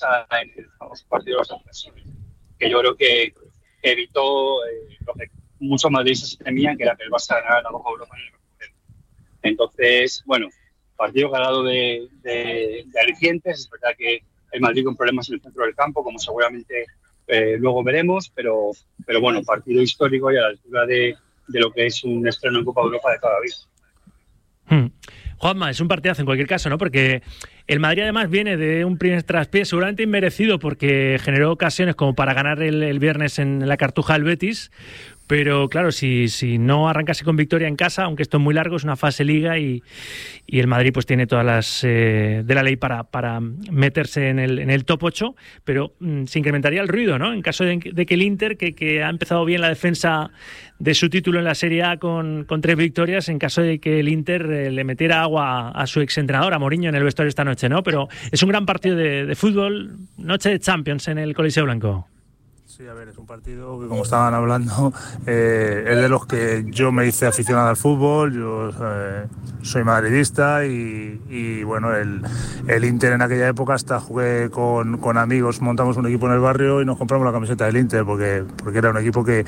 en el famoso partido de los defensores, que yo creo que evitó lo que muchos madridistas temían, que era que el Barça ganara la Copa Europa en el Bernabéu. Entonces, bueno, partido ganado de alicientes. Es verdad que el Madrid con problemas en el centro del campo, como seguramente luego veremos, pero bueno, partido histórico y a la altura de lo que es un estreno en Copa Europa de toda la vida. Juanma, es un partidazo en cualquier caso, ¿no? Porque el Madrid además viene de un primer traspié seguramente inmerecido porque generó ocasiones como para ganar el viernes en la Cartuja del Betis. Pero claro, si no arrancase con victoria en casa, aunque esto es muy largo, es una fase liga y el Madrid pues tiene todas las de la ley para meterse en el top 8, pero se incrementaría el ruido, ¿no? En caso de que el Inter, que ha empezado bien la defensa de su título en la Serie A con 3 victorias, en caso de que el Inter le metiera agua a su exentrenador, a Mourinho, en el vestuario esta noche, ¿no? Pero es un gran partido de fútbol, noche de Champions en el Coliseo Blanco. Sí, a ver, es un partido que, como estaban hablando, es de los que yo me hice aficionado al fútbol. Yo soy madridista y bueno, el Inter en aquella época hasta jugué con amigos, montamos un equipo en el barrio y nos compramos la camiseta del Inter porque era un equipo que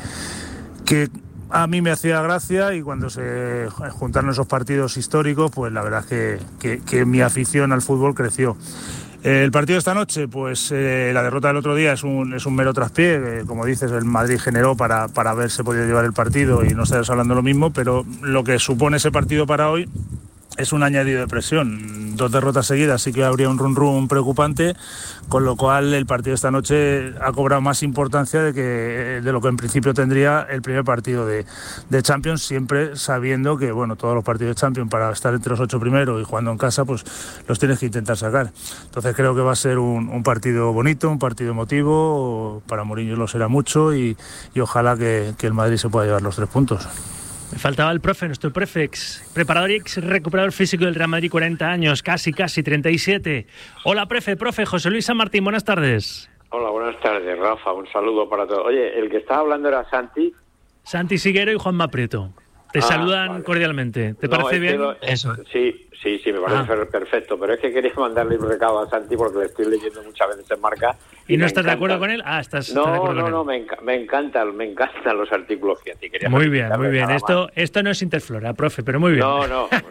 a mí me hacía gracia, y cuando se juntaron esos partidos históricos, pues la verdad es que mi afición al fútbol creció. El partido de esta noche, pues la derrota del otro día es un mero traspié. Como dices, el Madrid generó para haberse podido llevar el partido y no estaríamos hablando lo mismo, pero lo que supone ese partido para hoy es un añadido de presión. 2 derrotas seguidas sí que habría un run preocupante, con lo cual el partido de esta noche ha cobrado más importancia de lo que en principio tendría el primer partido de Champions, siempre sabiendo que bueno, todos los partidos de Champions, para estar entre los 8 primeros y jugando en casa, pues los tienes que intentar sacar. Entonces creo que va a ser un partido bonito, un partido emotivo. Para Mourinho lo será mucho y ojalá que el Madrid se pueda llevar los 3 puntos. Me faltaba el profe, nuestro profe, preparador y ex recuperador físico del Real Madrid, 40 años, casi 37. Hola, profe, José Luis San Martín, buenas tardes. Hola, buenas tardes, Rafa, un saludo para todos. Oye, el que estaba hablando era Santi Siguero y Juanma Prieto. Te saludan cordialmente. ¿Te parece bien? Eso. Sí, me parece perfecto, pero es que quería mandarle un recado a Santi porque le estoy leyendo muchas veces en Marca. ¿Y no estás de acuerdo con él? ¿Estás de acuerdo con él? Me encantan los artículos que quería. Muy bien. Esto no es Interflora, profe, pero muy bien. No,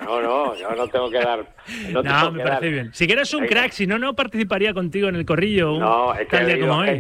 yo no tengo que dar. Me parece bien. Si quieres un crack, si no participaría contigo en el corrillo. No, es que he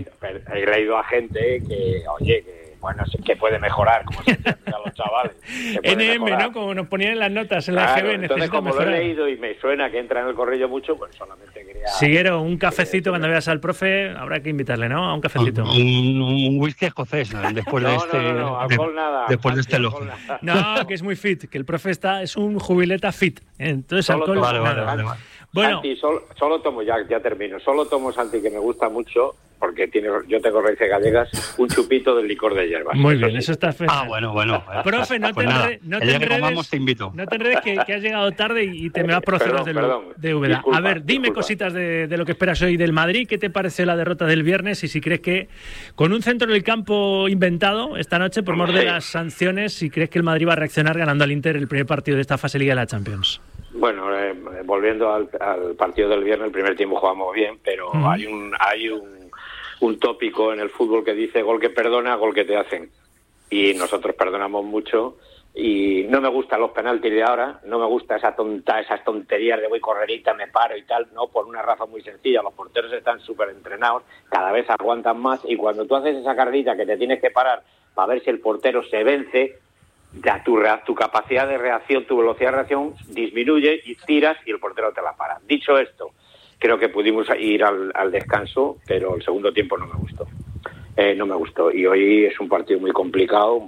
leído a gente que, oye, bueno, sí que puede mejorar, como se dice a los chavales. NM, ¿no? Como nos ponían en las notas en la GB. Entonces, como mejorar. Lo he leído y me suena que entra en el corrillo mucho, pues solamente quería... Siguero, un cafecito cuando veas al profe, habrá que invitarle, ¿no? A un cafecito. Un whisky escocés, ¿no? Después de este... No, alcohol nada. Después de este elogio. No, que es muy fit, que el profe es un jubileta fit. Entonces, alcohol... Vale. Bueno. Santi, solo tomo, ya termino, solo tomo, Santi, que me gusta mucho, porque yo tengo raíces gallegas, un chupito del licor de hierbas. Muy bien, eso está fenomenal. Bueno. Profe, no te enredes, te invito. No te enredes que has llegado tarde y te me vas por zonas de Úbeda. A ver, dime cositas de lo que esperas hoy del Madrid. ¿Qué te pareció la derrota del viernes? Y si crees que con un centro del campo inventado esta noche, por mor de las sanciones, si crees que el Madrid va a reaccionar ganando al Inter el primer partido de esta fase Liga de la Champions. Bueno, volviendo al partido del viernes, el primer tiempo jugamos bien, pero hay un tópico en el fútbol que dice gol que perdona, gol que te hacen. Y nosotros perdonamos mucho y no me gustan los penaltis de ahora, no me gusta esas tonterías de voy correrita, me paro y tal, no, por una razón muy sencilla, los porteros están súper entrenados, cada vez aguantan más y cuando tú haces esa carrerita que te tienes que parar para ver si el portero se vence, ya tu capacidad de reacción, tu velocidad de reacción disminuye y tiras y el portero te la para. Dicho esto, creo que pudimos ir al descanso, pero el segundo tiempo no me gustó. Y hoy es un partido muy complicado.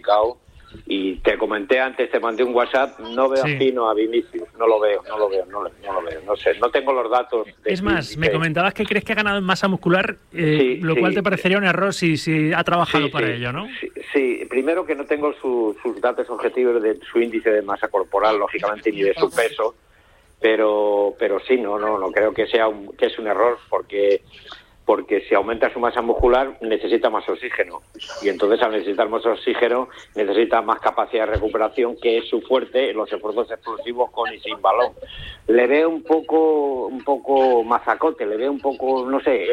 Y te comenté antes, te mandé un WhatsApp, no veo fino a Vinicius, no lo veo, no sé, no tengo los datos. Es más, me comentabas que crees que ha ganado en masa muscular, lo cual te parecería un error si ha trabajado para ello, ¿no? Sí, primero que no tengo sus datos objetivos de su índice de masa corporal, lógicamente, ni de su peso, pero sí, no creo que es un error, porque porque si aumenta su masa muscular necesita más oxígeno, y entonces al necesitar más oxígeno necesita más capacidad de recuperación, que es su fuerte en los esfuerzos explosivos con y sin balón. Le veo un poco mazacote, le veo un poco, no sé,